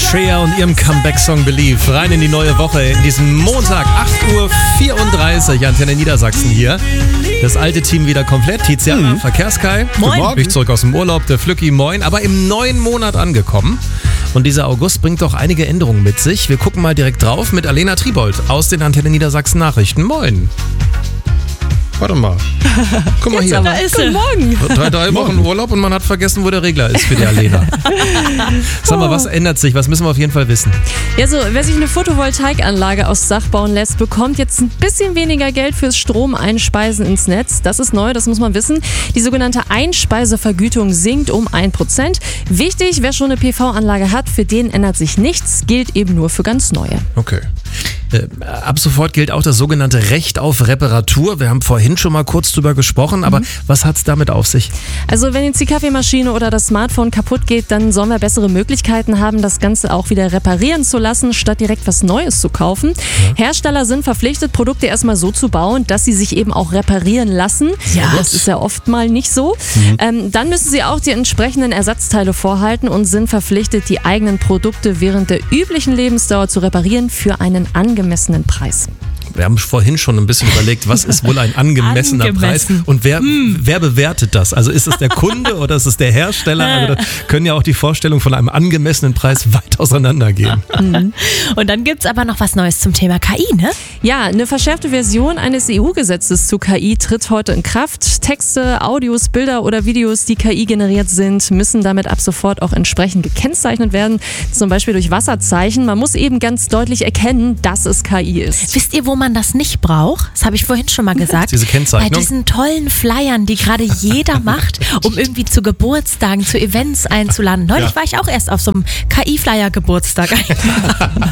Shea und ihrem Comeback-Song Believe. Rein in die neue Woche, in diesem Montag, 8:34 Uhr, Antenne Niedersachsen hier. Das alte Team wieder komplett. Tiziana, Verkehrskai. Moin. Bin ich zurück aus dem Urlaub, der Flücki, moin. Aber im neuen Monat angekommen. Und dieser August bringt doch einige Änderungen mit sich. Wir gucken mal direkt drauf mit Alena Tribold aus den Antenne Niedersachsen Nachrichten. Moin. Warte mal. Guck mal hier. Da ist Guten Morgen. 3 Wochen Urlaub und man hat vergessen, wo der Regler ist für die Alena. Sag mal, was ändert sich? Was müssen wir auf jeden Fall wissen? Ja, so, wer sich eine Photovoltaikanlage aufs Dach bauen lässt, bekommt jetzt ein bisschen weniger Geld fürs Strom einspeisen ins Netz. Das ist neu, das muss man wissen. Die sogenannte Einspeisevergütung sinkt um 1%. Wichtig, wer schon eine PV-Anlage hat, für den ändert sich nichts, gilt eben nur für ganz neue. Okay. Ab sofort gilt auch das sogenannte Recht auf Reparatur. Wir haben vorhin schon mal kurz drüber gesprochen, aber was hat es damit auf sich? Also wenn jetzt die Kaffeemaschine oder das Smartphone kaputt geht, dann sollen wir bessere Möglichkeiten haben, das Ganze auch wieder reparieren zu lassen, statt direkt was Neues zu kaufen. Ja. Hersteller sind verpflichtet, Produkte erstmal so zu bauen, dass sie sich eben auch reparieren lassen. Ja. Das ist ja oft mal nicht so. Dann müssen sie auch die entsprechenden Ersatzteile vorhalten und sind verpflichtet, die eigenen Produkte während der üblichen Lebensdauer zu reparieren für einen angemessenen Preis. Wir haben vorhin schon ein bisschen überlegt, was ist wohl ein angemessener Preis und wer bewertet das? Also ist es der Kunde oder ist es der Hersteller? Also da können ja auch die Vorstellungen von einem angemessenen Preis weit auseinandergehen. Und dann gibt's aber noch was Neues zum Thema KI, ne? Ja, eine verschärfte Version eines EU-Gesetzes zu KI tritt heute in Kraft. Texte, Audios, Bilder oder Videos, die KI generiert sind, müssen damit ab sofort auch entsprechend gekennzeichnet werden. Zum Beispiel durch Wasserzeichen. Man muss eben ganz deutlich erkennen, dass es KI ist. Wisst ihr, wo man das nicht braucht? Das habe ich vorhin schon mal gesagt. Diese Kennzeichnung? Bei diesen tollen Flyern, die gerade jeder macht, um irgendwie zu Geburtstagen, zu Events einzuladen. Neulich war ich auch erst auf so einem KI-Flyer-Geburtstag.